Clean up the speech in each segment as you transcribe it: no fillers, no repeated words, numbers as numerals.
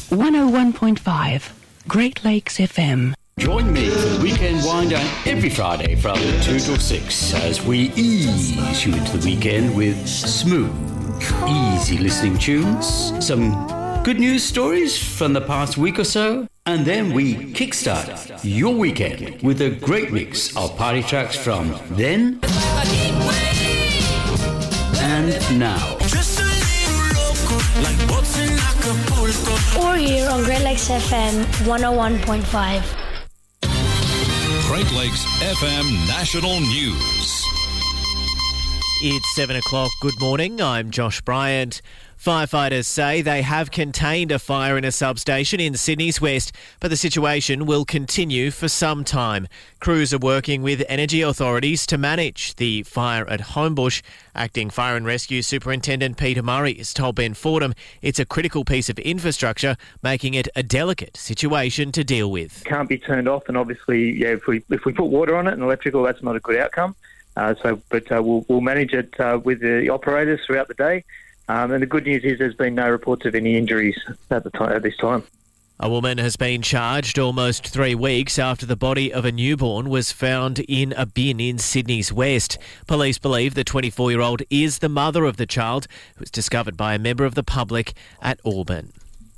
101.5 Great Lakes FM. Join me for the Weekend Wind Down every Friday from 2 till 6 as we ease you into the weekend with smooth, easy listening tunes, some good news stories from the past week or so, and then we kickstart your weekend with a great mix of party tracks from then and now. Or here on Great Lakes FM 101.5. Great Lakes FM National News. It's 7 o'clock. Good morning. I'm Josh Bryant. Firefighters say they have contained a fire in a substation in Sydney's West, but the situation will continue for some time. Crews are working with energy authorities to manage the fire at Homebush. Acting Fire and Rescue Superintendent Peter Murray has told Ben Fordham it's a critical piece of infrastructure, making it a delicate situation to deal with. Can't be turned off, and obviously, if we put water on it and electrical, that's not a good outcome. We'll manage it with the operators throughout the day. And the good news is there's been no reports of any injuries at this time. A woman has been charged almost 3 weeks after the body of a newborn was found in a bin in Sydney's West. Police believe the 24-year-old is the mother of the child, who was discovered by a member of the public at Auburn.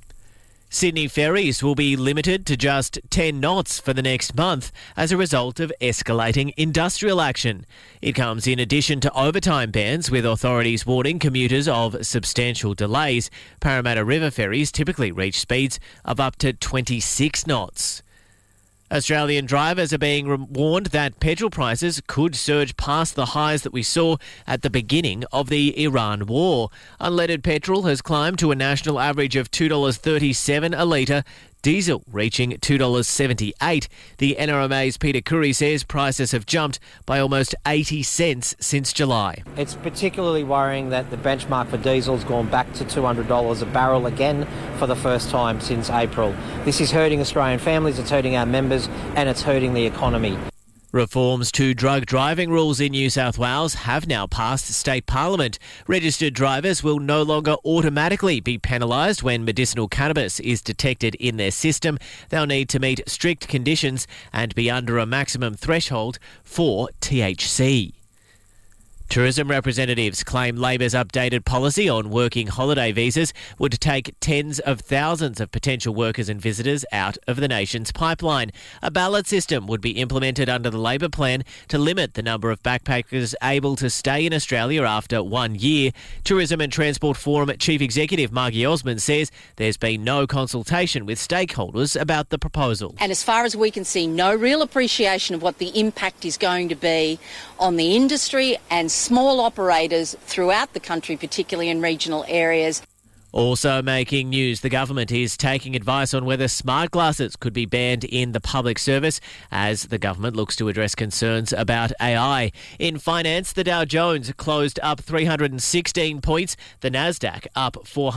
Sydney ferries will be limited to just 10 knots for the next month as a result of escalating industrial action. It comes in addition to overtime bans, with authorities warning commuters of substantial delays. Parramatta River ferries typically reach speeds of up to 26 knots. Australian drivers are being warned that petrol prices could surge past the highs that we saw at the beginning of the Iran war. Unleaded petrol has climbed to a national average of $2.37 a litre, diesel reaching $2.78. The NRMA's Peter Curry says prices have jumped by almost 80 cents since July. It's particularly worrying that the benchmark for diesel has gone back to $200 a barrel again for the first time since April. This is hurting Australian families, it's hurting our members, and it's hurting the economy. Reforms to drug driving rules in New South Wales have now passed state parliament. Registered drivers will no longer automatically be penalised when medicinal cannabis is detected in their system. They'll need to meet strict conditions and be under a maximum threshold for THC. Tourism representatives claim Labor's updated policy on working holiday visas would take tens of thousands of potential workers and visitors out of the nation's pipeline. A ballot system would be implemented under the Labor plan to limit the number of backpackers able to stay in Australia after 1 year. Tourism and Transport Forum Chief Executive Margie Osman says there's been no consultation with stakeholders about the proposal. And as far as we can see, no real appreciation of what the impact is going to be on the industry and small operators throughout the country, particularly in regional areas. Also making news, the government is taking advice on whether smart glasses could be banned in the public service as the government looks to address concerns about AI. In finance, the Dow Jones closed up 316 points, the Nasdaq up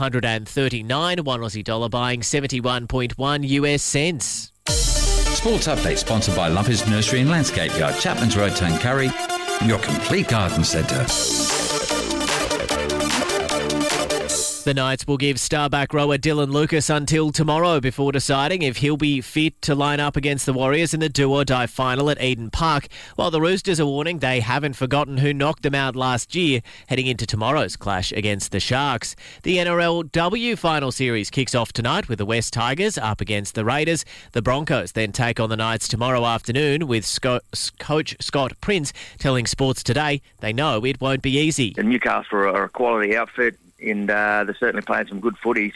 439, one Aussie dollar buying 71.1 US cents. Sports Update sponsored by Lumpers Nursery and Landscape Yard, Chapman's Road, Tuncurry, your complete garden centre. The Knights will give star-back rower Dylan Lucas until tomorrow before deciding if he'll be fit to line up against the Warriors in the do-or-die final at Eden Park, while the Roosters are warning they haven't forgotten who knocked them out last year, heading into tomorrow's clash against the Sharks. The NRLW final series kicks off tonight with the West Tigers up against the Raiders. The Broncos then take on the Knights tomorrow afternoon, with coach Scott Prince telling Sports Today they know it won't be easy. And Newcastle are a quality outfit, and they're certainly playing some good footy.